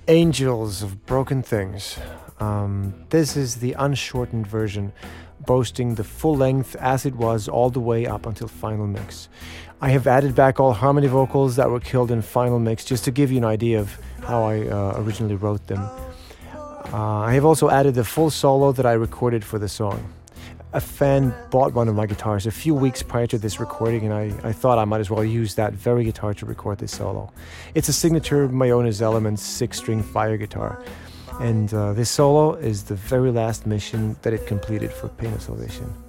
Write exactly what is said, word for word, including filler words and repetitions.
Angels of Broken Things. Um, this is the unshortened version, boasting the full length as it was all the way up until final mix. I have added back all harmony vocals that were killed in final mix just to give you an idea of how I uh, originally wrote them. Uh, I have also added the full solo that I recorded for the song. A fan bought one of my guitars a few weeks prior to this recording, and I, I thought I might as well use that very guitar to record this solo. It's a signature Mayones Elements six-string fire guitar, and uh, this solo is the very last mission that it completed for Pain of Salvation.